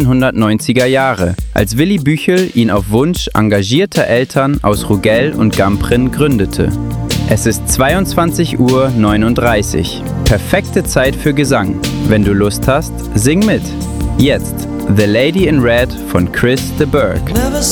1990er Jahre, als Willi Büchel ihn auf Wunsch engagierter Eltern aus Rugell und Gamprin gründete. Es ist 22:39 Uhr. Perfekte Zeit für Gesang. Wenn du Lust hast, sing mit. Jetzt The Lady in Red von Chris de Burgh.